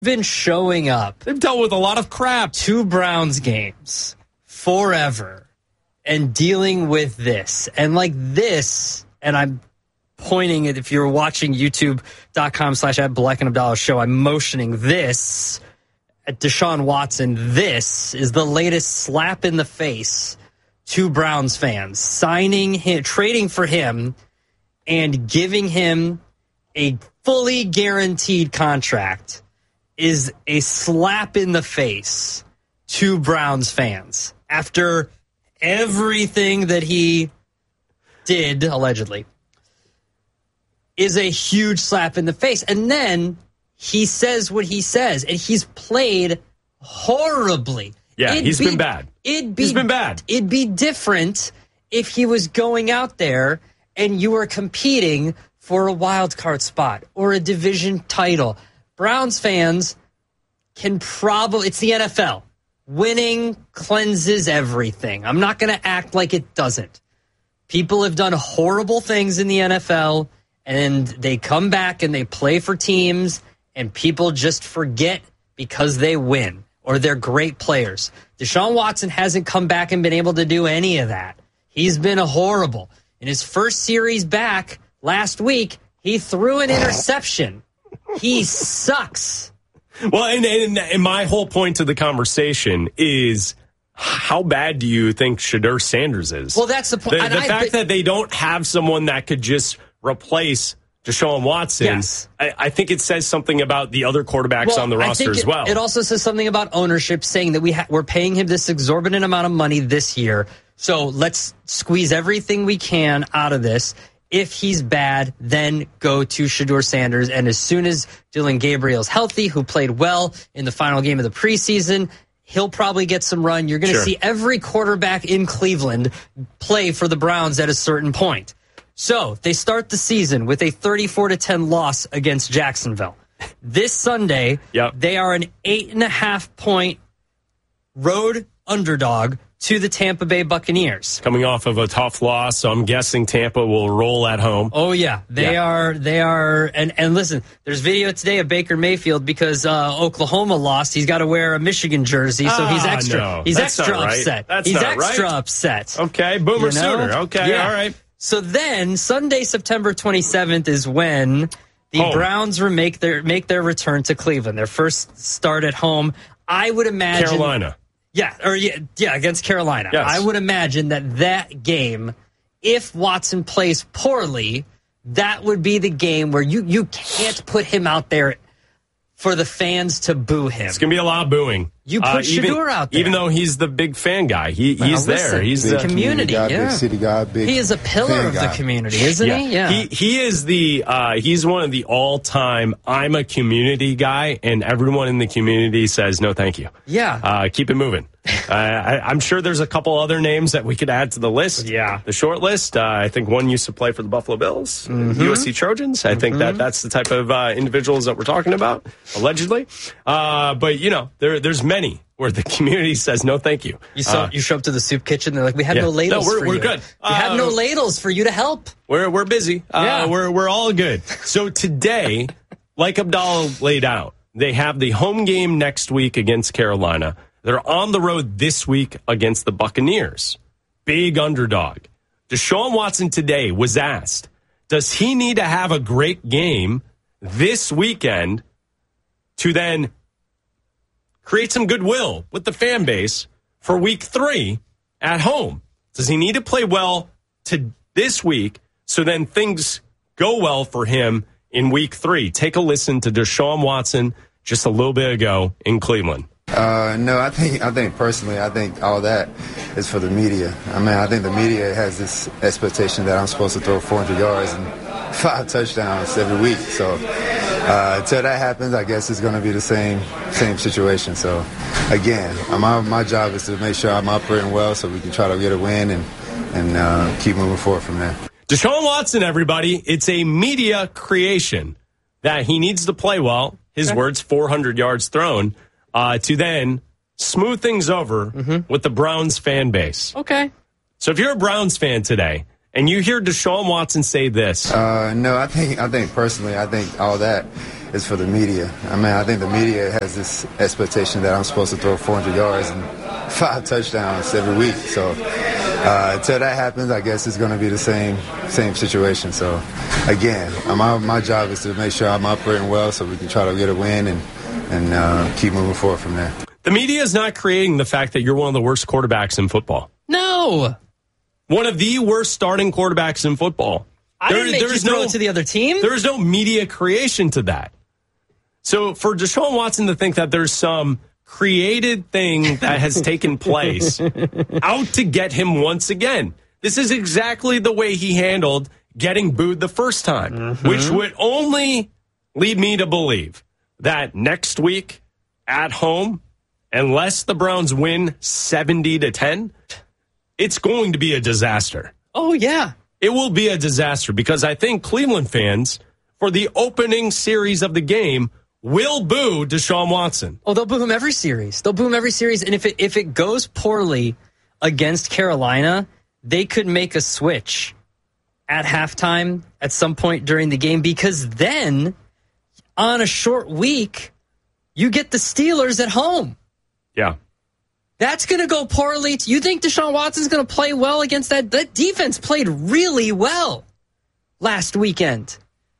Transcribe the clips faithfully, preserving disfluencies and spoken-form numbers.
been showing up. They've dealt with a lot of crap. Two Browns games forever and dealing with this. And like this, and I'm pointing it, if you're watching youtube.com slash at Black and Abdallah show, I'm motioning this at Deshaun Watson. This is the latest slap in the face to Browns fans. Signing him, trading for him, and giving him a fully guaranteed contract is a slap in the face to Browns fans after everything that he did, allegedly, is a huge slap in the face. And then he says what he says, and he's played horribly. Yeah, it'd he's be, been bad. It'd be, he's been bad. It'd be different if he was going out there and you were competing for a wild card spot or a division title. Browns fans can probably, it's the N F L. Winning cleanses everything. I'm not going to act like it doesn't. People have done horrible things in the N F L, and they come back and they play for teams, and people just forget because they win or they're great players. Deshaun Watson hasn't come back and been able to do any of that. He's been horrible. In his first series back last week, he threw an interception. He sucks. Well, and, and, and my whole point to the conversation is, how bad do you think Shedeur Sanders is? Well, that's the point. The, the fact that they don't have someone that could just replace Deshaun Watson, yes. I, I think it says something about the other quarterbacks well, on the roster as it, well. It also says something about ownership, saying that we ha- we're paying him this exorbitant amount of money this year, so let's squeeze everything we can out of this. If he's bad, then go to Shedeur Sanders. And as soon as Dylan Gabriel's healthy, who played well in the final game of the preseason, he'll probably get some run. You're going to sure. see every quarterback in Cleveland play for the Browns at a certain point. So they start the season with a thirty-four to ten loss against Jacksonville. This Sunday, yep. they are an eight and a half point road underdog to the Tampa Bay Buccaneers. Coming off of a tough loss, so I'm guessing Tampa will roll at home. Oh, yeah. They yeah. are, they are, and, and listen, there's video today of Baker Mayfield because uh, Oklahoma lost. He's got to wear a Michigan jersey, so he's ah, extra no. He's That's extra not right. upset. That's he's not extra right. upset. Okay, Boomer you know? Sooner. Okay, yeah. all right. So then, Sunday, September twenty-seventh is when the home. Browns make their, make their return to Cleveland, their first start at home. I would imagine... Carolina. Yeah, or yeah, yeah, against Carolina. Yes. I would imagine that that game, if Watson plays poorly, that would be the game where you, you can't put him out there for the fans to boo him. It's going to be a lot of booing. You put uh, Shedeur even, out there. Even though he's the big fan guy. He, well, he's listen, there. He's the the community, guy, yeah. Big city guy, big he is a pillar of guy. the community, isn't yeah. he? Yeah. He, he is the, uh, he's one of the all-time, I'm a community guy, and everyone in the community says, no, thank you. Yeah. Uh, keep it moving. uh, I, I'm sure there's a couple other names that we could add to the list. Yeah. The short list. Uh, I think one used to play for the Buffalo Bills, mm-hmm. U S C Trojans. I mm-hmm. think that that's the type of uh, individuals that we're talking about, allegedly. Uh, but, you know, there there's many where the community says, no, thank you. You, saw, uh, you show up to the soup kitchen, they're like, we have yeah. no ladles no, we're, for we're you. good. We uh, have no ladles for you to help. We're we're busy. Uh, yeah. We're, we're all good. So today, like Abdallah laid out, they have the home game next week against Carolina. They're on the road this week against the Buccaneers. Big underdog. Deshaun Watson today was asked, does he need to have a great game this weekend to then create some goodwill with the fan base for week three at home? Does he need to play well to this week so then things go well for him in week three? Take a listen to Deshaun Watson just a little bit ago in Cleveland. Uh, no, I think I think personally, I think all that is for the media. I mean, I think the media has this expectation that I'm supposed to throw four hundred yards and five touchdowns every week. So uh, until that happens, I guess it's going to be the same same situation. So again, my my job is to make sure I'm operating well so we can try to get a win and and uh, keep moving forward from there. Deshaun Watson, everybody, it's a media creation that he needs to play well. His okay. words, four hundred yards thrown. Uh, to then smooth things over mm-hmm. with the Browns fan base. Okay. So if you're a Browns fan today and you hear Deshaun Watson say this. Uh, no, I think I think personally, I think all that is for the media. I mean, I think the media has this expectation that I'm supposed to throw four hundred yards and five touchdowns every week. So uh, until that happens, I guess it's going to be the same same situation. So again, my my job is to make sure I'm operating well so we can try to get a win and and uh, keep moving forward from there. The media is not creating the fact that you're one of the worst quarterbacks in football. No. One of the worst starting quarterbacks in football. I there, didn't make you throw no, it to the other team. There is no media creation to that. So for Deshaun Watson to think that there's some created thing that has taken place out to get him once again. This is exactly the way he handled getting booed the first time, mm-hmm. which would only lead me to believe that next week at home, unless the Browns win seventy to ten, it's going to be a disaster. Oh, yeah. It will be a disaster because I think Cleveland fans, for the opening series of the game, will boo Deshaun Watson. Oh, they'll boo him every series. They'll boo him every series. And if it, if it goes poorly against Carolina, they could make a switch at halftime at some point during the game because then on a short week, you get the Steelers at home. Yeah. That's going to go poorly. You think Deshaun Watson's going to play well against that? That defense played really well last weekend.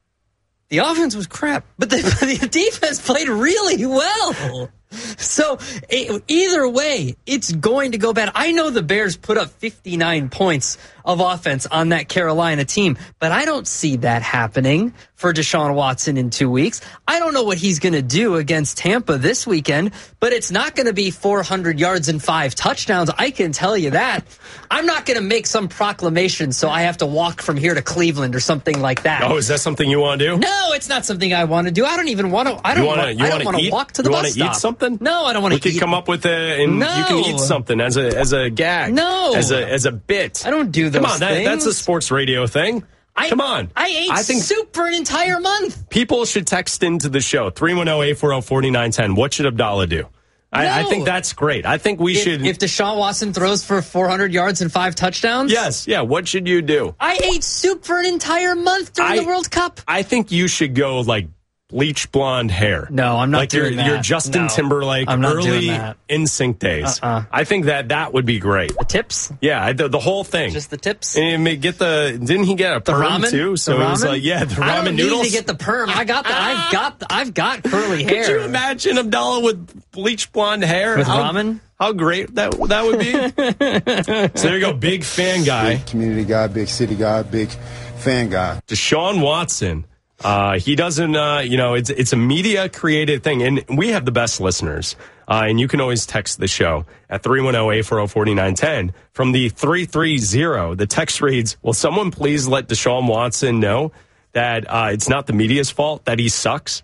The offense was crap, but the, the defense played really well. So it, either way, it's going to go bad. I know the Bears put up fifty-nine points of offense on that Carolina team, but I don't see that happening for Deshaun Watson in two weeks. I don't know what he's going to do against Tampa this weekend, but it's not going to be four hundred yards and five touchdowns. I can tell you that. I'm not going to make some proclamation so I have to walk from here to Cleveland or something like that. Oh, is that something you want to do? No, it's not something I want to do. I don't even want to. I don't want to walk to the you bus stop. Eat something? No, I don't want to eat. We could come up with a, and no. you can eat something as a as a gag. No. As a as a bit. I don't do those Come on, that, things. that's a sports radio thing. I, Come on. I ate I think soup for an entire month. People should text into the show, three one zero, eight four zero, four nine one zero. What should Abdallah do? I, no. I think that's great. I think we if, should. If Deshaun Watson throws for four hundred yards and five touchdowns? Yes, yeah. What should you do? I ate soup for an entire month during I, the World Cup. I think you should go like bleach blonde hair. No, I'm not like doing your, that. Your Justin no, Timberlake I'm not early N Sync days. Uh-uh. I think that that would be great. The tips? Yeah, the, the whole thing. Just the tips? And get the didn't he get a perm the ramen? too? So the it was like yeah, the ramen I don't noodles. Need to get the perm. I got the. I've got. The, I've got curly hair. Could you imagine Abdallah with bleach blonde hair with how, ramen? How great that that would be. So there you go, big fan guy, big community guy, big city guy, big fan guy. Deshaun Watson. Uh, he doesn't, uh, you know, it's it's a media created thing. And we have the best listeners. Uh, and you can always text the show at three one zero, eight four zero, four nine one zero. From the three three zero, the text reads, will someone please let Deshaun Watson know that uh, it's not the media's fault that he sucks?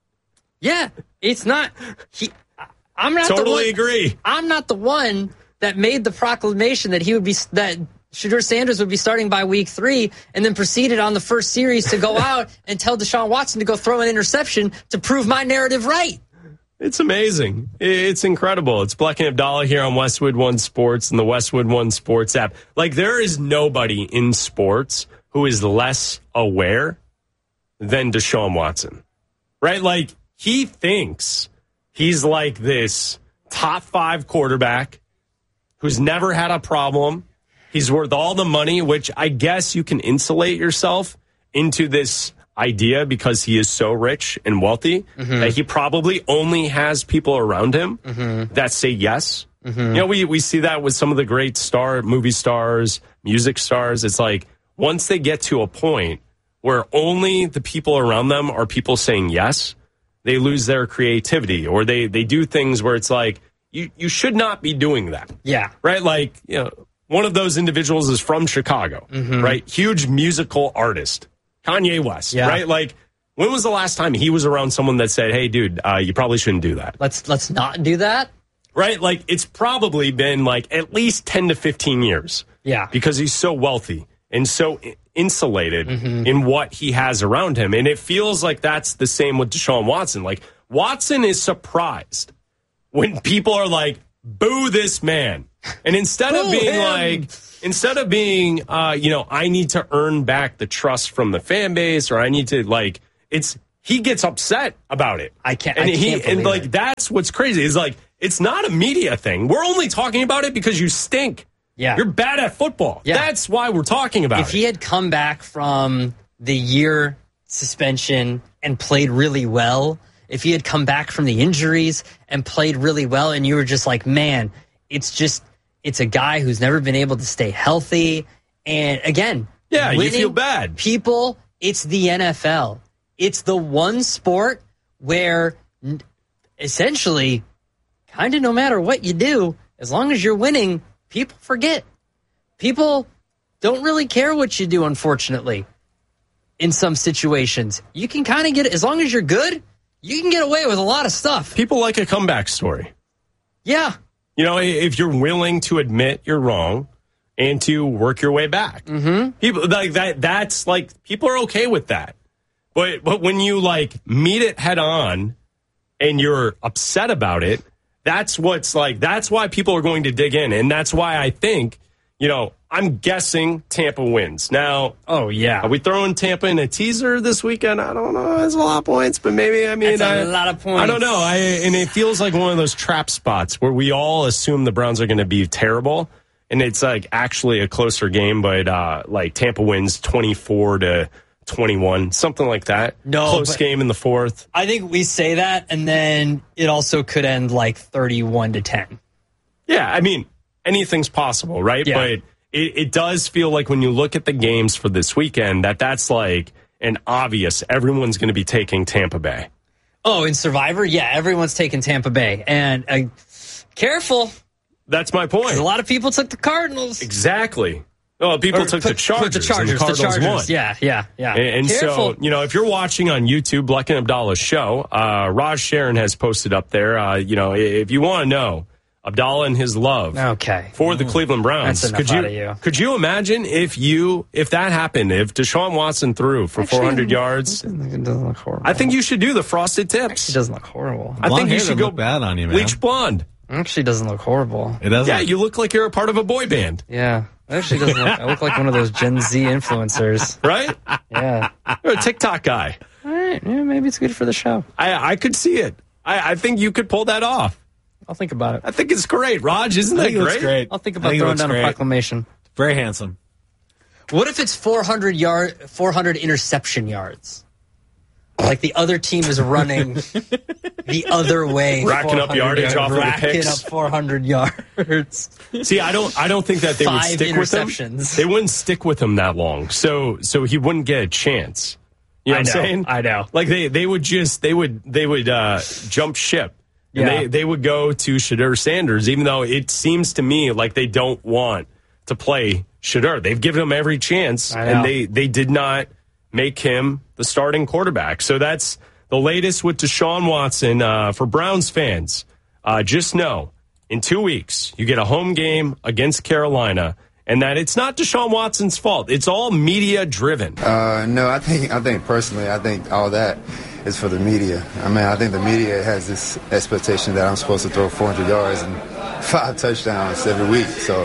Yeah, it's not. He, I'm not totally the one, agree. I'm not the one that made the proclamation that he would be that Shedeur Sanders would be starting by week three, and then proceeded on the first series to go out and tell Deshaun Watson to go throw an interception to prove my narrative right. It's amazing. It's incredible. It's Bleck and Abdallah here on Westwood One Sports and the Westwood One Sports app. Like, there is nobody in sports who is less aware than Deshaun Watson, right? Like, he thinks he's like this top five quarterback who's never had a problem. He's worth all the money, which I guess you can insulate yourself into this idea because he is so rich and wealthy mm-hmm. that he probably only has people around him mm-hmm. that say yes. Mm-hmm. You know, we, we see that with some of the great star movie stars, music stars. It's like once they get to a point where only the people around them are people saying yes, they lose their creativity or they, they do things where it's like, you, you should not be doing that. Yeah. Right? Like, you know, one of those individuals is from Chicago, mm-hmm. right? Huge musical artist, Kanye West, yeah. right? Like, when was the last time he was around someone that said, hey, dude, uh, you probably shouldn't do that? Let's let's not do that. Right? Like, it's probably been like at least ten to fifteen years. Yeah. Because he's so wealthy and so insulated mm-hmm. in what he has around him. And it feels like that's the same with Deshaun Watson. Like, Watson is surprised when people are like, boo this man. And instead of being him. like, instead of being, uh, you know, I need to earn back the trust from the fan base or I need to like, it's he gets upset about it. I can't. And I he can't and believe like it. that's what's crazy is like it's not a media thing. We're only talking about it because you stink. Yeah. You're bad at football. Yeah. That's why we're talking about if it. he had come back from the year suspension and played really well, if he had come back from the injuries and played really well, and you were just like, man, it's just, it's a guy who's never been able to stay healthy. And again, Yeah, you winning feel bad. People, it's the N F L. It's the one sport where n- essentially, kind of no matter what you do, as long as you're winning, people forget. People don't really care what you do, unfortunately. In some situations, you can kind of get, as long as you're good, you can get away with a lot of stuff. People like a comeback story. Yeah. You know, if you're willing to admit you're wrong and to work your way back. Mm-hmm. People like that. That's like people are okay with that. But but when you like meet it head on and you're upset about it, that's what's like. That's why people are going to dig in, and that's why I think you know I'm guessing Tampa wins now. Oh yeah. Are we throwing Tampa in a teaser this weekend? I don't know. That's a lot of points, but maybe, I mean... That's a I, lot of points. I don't know. I, and it feels like one of those trap spots where we all assume the Browns are going to be terrible, and it's like actually a closer game, but uh, like Tampa wins twenty-four to twenty-one, something like that. No, Close but- game in the fourth. I think we say that, and then it also could end like thirty-one to ten. Yeah, I mean, anything's possible, right? Yeah. But it, it does feel like when you look at the games for this weekend, that that's like an obvious, everyone's going to be taking Tampa Bay. Oh, in Survivor? Yeah, everyone's taking Tampa Bay. And uh, careful, That's my point. a lot of people took the Cardinals. Exactly. Well, people Or took put- the Chargers. put the Chargers, and the Cardinals Chargers. won. Yeah, yeah, yeah. And, and careful. so, you know, if you're watching on YouTube, Bleck and Abdallah's show, uh, Raj Sharon has posted up there, uh, you know, if you want to know Abdallah and his love Okay. for the Cleveland Browns. That's enough could you, out of you. Could you imagine if you, if that happened, if Deshaun Watson threw for four hundred yards? It doesn't look horrible. I think you should do the frosted It tips. doesn't look horrible. I Blonde think you hair should doesn't go look bad on you, man. bleach blonde. It actually doesn't look horrible. It doesn't. Yeah, you look like you're a part of a boy band, Yeah. It actually doesn't look, I look like one of those Gen Z influencers. right? Yeah. You're a TikTok guy. All right. Yeah, maybe it's good for the show. I, I could see it. I, I think you could pull that off. I'll think about it. I think it's great. Raj, isn't I that think it looks great? great. I'll think I about think it throwing looks down a great. proclamation. Very handsome. What if it's four hundred yard, four hundred interception yards? Like the other team is running the other way, Racking up 400 yardage yards, off of the racking picks. up four hundred yards. See, I don't, I don't think that they would Five stick with him. interceptions. They wouldn't stick with him that long, so so he wouldn't get a chance. You know I what I'm know, saying? I know. Like they, they would just they would they would uh, jump ship. And Yeah. they they would go to Shadur Sanders, even though it seems to me like they don't want to play Shadur. They've given him every chance, I know. and they they did not make him the starting quarterback. So that's the latest with Deshaun Watson. Uh, for Browns fans, uh, just know in two weeks you get a home game against Carolina, and that it's not Deshaun Watson's fault. It's all media driven. Uh, no, I think I think personally, I think all that is for the media. I mean, I think the media has this expectation that I'm supposed to throw four hundred yards and five touchdowns every week. So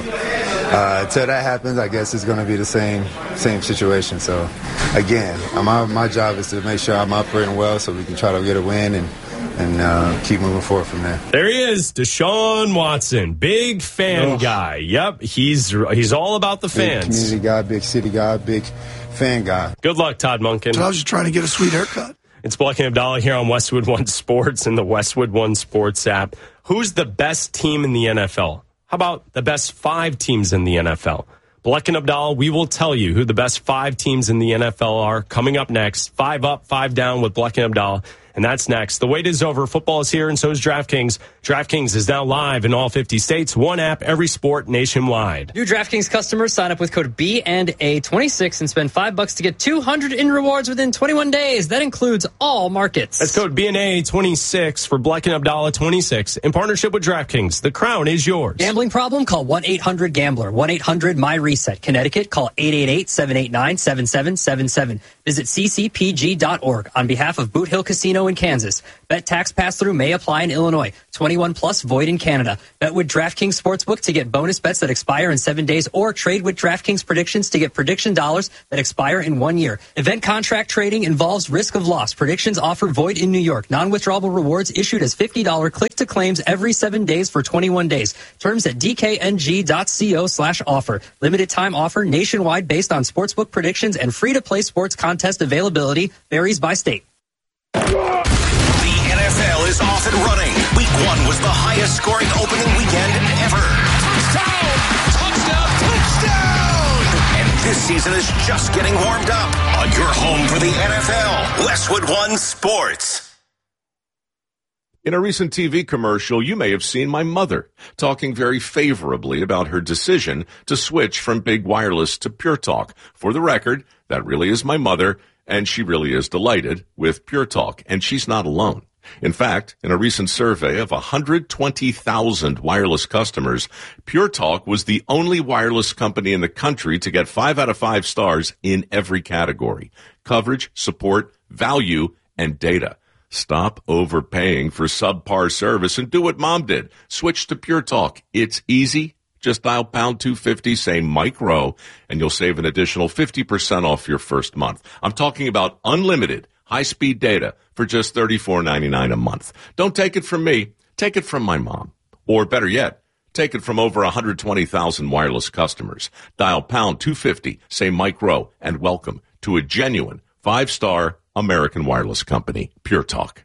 uh, until that happens, I guess it's going to be the same same situation. So again, my my job is to make sure I'm operating well so we can try to get a win and and uh, keep moving forward from there. There he is, Deshaun Watson, big fan Ugh. guy. Yep, he's he's all about the Big fans. community guy, big city guy, big fan guy. Good luck, Todd Monken. I was just trying to get a sweet haircut. It's Bleck and Abdallah here on Westwood One Sports and the Westwood One Sports app. Who's the best team in the N F L? How about the best five teams in the N F L? Bleck and Abdallah, we will tell you who the best five teams in the N F L are coming up next. Five up, five down with Bleck and Abdallah. And that's next. The wait is over. Football is here, and so is DraftKings. DraftKings is now live in all fifty states. One app, every sport nationwide. New DraftKings customers sign up with code B and A twenty-six and spend five bucks to get two hundred in rewards within twenty-one days. That includes all markets. That's code B N A twenty-six for Bleck and Abdallah twenty-six. In partnership with DraftKings, the crown is yours. Gambling problem? Call one eight hundred gambler. one eight hundred my reset. Connecticut, call eight eight eight, seven eight nine, seven seven seven seven. Visit c c p g dot org on behalf of Boot Hill Casino in Kansas. Bet tax pass-through may apply in Illinois. twenty-one plus void in Canada. Bet with DraftKings Sportsbook to get bonus bets that expire in seven days or trade with DraftKings predictions to get prediction dollars that expire in one year. Event contract trading involves risk of loss. Predictions offer void in New York. Non-withdrawable rewards issued as fifty dollars click-to-claims every seven days for twenty-one days. Terms at dkng.co slash offer. Limited time offer nationwide based on sportsbook predictions and free-to-play sports contest availability varies by state. The N F L is off and running. Week one was the highest scoring opening weekend ever. Touchdown! Touchdown! Touchdown! And this season is just getting warmed up on your home for the N F L, Westwood One Sports. In a recent T V commercial, you may have seen my mother talking very favorably about her decision to switch from Big Wireless to Pure Talk. For the record, that really is my mother, and she really is delighted with Pure Talk, and she's not alone. In fact, in a recent survey of one hundred twenty thousand wireless customers, Pure Talk was the only wireless company in the country to get five out of five stars in every category: coverage, support, value, and data. Stop overpaying for subpar service and do what Mom did. Switch to Pure Talk. It's easy. Just dial pound two fifty, say Mike Rowe, and you'll save an additional fifty percent off your first month. I'm talking about unlimited high-speed data for just thirty-four ninety-nine a month. Don't take it from me. Take it from my mom. Or better yet, take it from over one hundred twenty thousand wireless customers. Dial pound two fifty, say Mike Rowe, and welcome to a genuine five-star American wireless company, Pure Talk.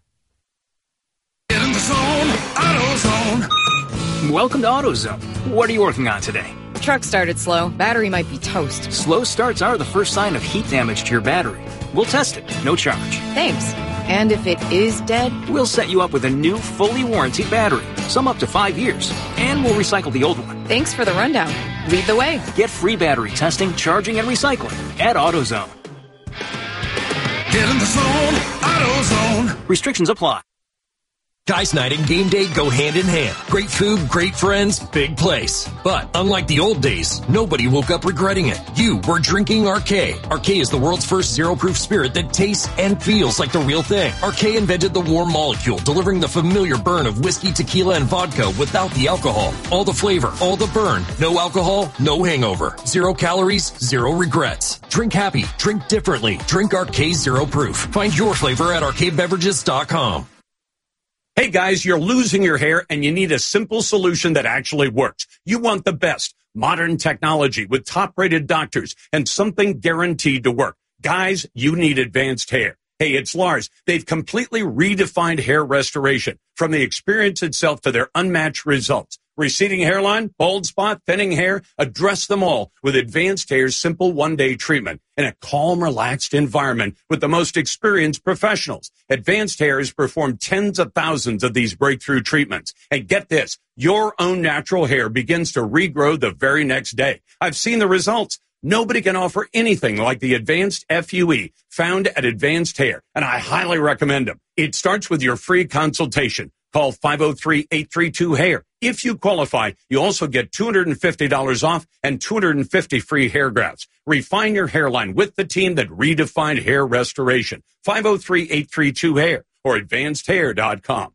Get in the zone, AutoZone. Welcome to AutoZone. What are you working on today? Truck started slow. Battery might be toast. Slow starts are the first sign of heat damage to your battery. We'll test it, no charge. Thanks. And if it is dead? We'll set you up with a new, fully warranted battery, some up to five years, and we'll recycle the old one. Thanks for the rundown. Lead the way. Get free battery testing, charging, and recycling at AutoZone. Get in the zone, AutoZone. Restrictions apply. Guys Night and game day go hand in hand. Great food, great friends, big place. But unlike the old days, nobody woke up regretting it. You were drinking Arcade. Arcade is the world's first zero-proof spirit that tastes and feels like the real thing. Arcade invented the warm molecule, delivering the familiar burn of whiskey, tequila, and vodka without the alcohol. All the flavor, all the burn. No alcohol, no hangover. Zero calories, zero regrets. Drink happy, drink differently. Drink Arcade Zero Proof. Find your flavor at arcade beverages dot com. Hey guys, you're losing your hair and you need a simple solution that actually works. You want the best modern technology with top-rated doctors and something guaranteed to work. Guys, you need Advanced Hair. Hey, it's Lars. They've completely redefined hair restoration, from the experience itself to their unmatched results. Receding hairline, bald spot, thinning hair, address them all with Advanced Hair's simple one-day treatment in a calm, relaxed environment with the most experienced professionals. Advanced Hair has performed tens of thousands of these breakthrough treatments. And get this, your own natural hair begins to regrow the very next day. I've seen the results. Nobody can offer anything like the Advanced F U E found at Advanced Hair, and I highly recommend them. It starts with your free consultation. Call five oh three, eight three two, hair. If you qualify, you also get two hundred fifty dollars off and two hundred fifty free hair grafts. Refine your hairline with the team that redefined hair restoration. five oh three, eight three two, hair or advanced hair dot com.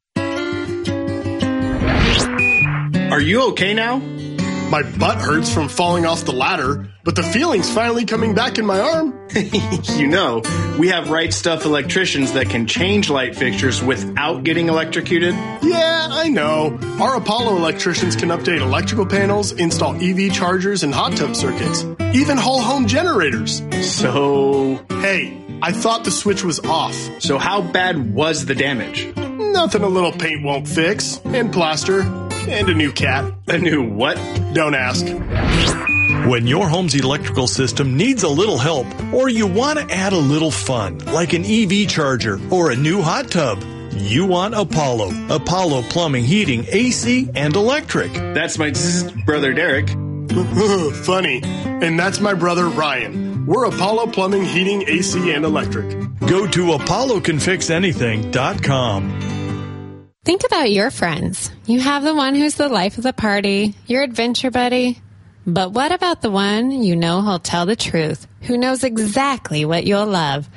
Are you okay now? My butt hurts from falling off the ladder, but the feeling's finally coming back in my arm. You know, we have Right Stuff electricians that can change light fixtures without getting electrocuted. Yeah, I know. Our Apollo electricians can update electrical panels, install E V chargers and hot tub circuits, even whole home generators. So, hey, I thought the switch was off. So how bad was the damage? Nothing a little paint won't fix, and plaster. And a new cat. A new what? Don't ask. When your home's electrical system needs a little help, or you want to add a little fun, like an E V charger or a new hot tub, you want Apollo. Apollo Plumbing, Heating, A C, and Electric. That's my brother Derek. Funny. And that's my brother Ryan. We're Apollo Plumbing, Heating, A C, and Electric. Go to apollo can fix anything dot com. Think about your friends. You have the one who's the life of the party, your adventure buddy. But what about the one you know who'll tell the truth, who knows exactly what you'll love?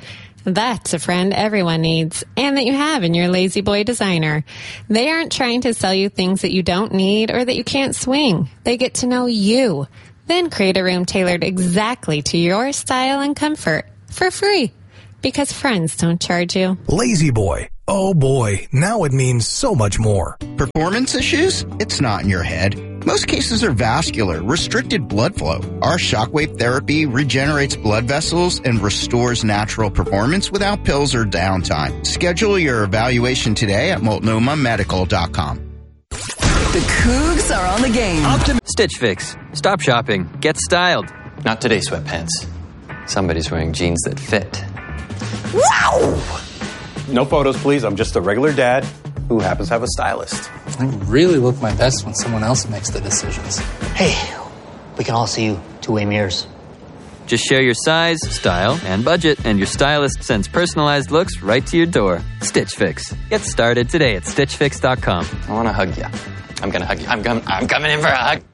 That's a friend everyone needs, and that you have in your Lazy Boy designer. They aren't trying to sell you things that you don't need or that you can't swing. They get to know you. Then create a room tailored exactly to your style and comfort for free. Because friends don't charge you. Lazy Boy. Oh boy, now it means so much more. Performance issues? It's not in your head. Most cases are vascular, restricted blood flow. Our shockwave therapy regenerates blood vessels and restores natural performance without pills or downtime. Schedule your evaluation today at multnomah medical dot com. The Cougs are on the game. Optim- Stitch Fix. Stop shopping. Get styled. Not today, sweatpants. Somebody's wearing jeans that fit. Wow! No photos, please. I'm just a regular dad who happens to have a stylist. I really look my best when someone else makes the decisions. Hey, we can all see you two-way mirrors. Just share your size, style, and budget, and your stylist sends personalized looks right to your door. Stitch Fix. Get started today at stitch fix dot com. I want to hug you. I'm going to hug you. I'm, com- I'm coming in for a hug.